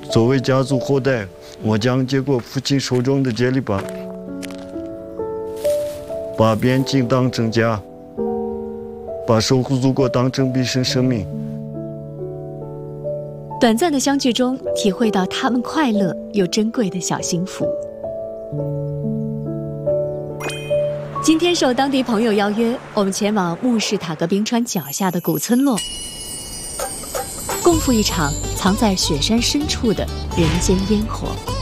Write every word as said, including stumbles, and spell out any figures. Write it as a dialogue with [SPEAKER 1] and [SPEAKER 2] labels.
[SPEAKER 1] 作为家族后代，我将接过父亲手中的接力棒，把边境当成家，把守护祖国当成毕生生命。
[SPEAKER 2] 短暂的相聚中，体会到他们快乐又珍贵的小幸福。今天受当地朋友邀约，我们前往慕士塔格冰川脚下的古村落，共赴一场藏在雪山深处的人间烟火。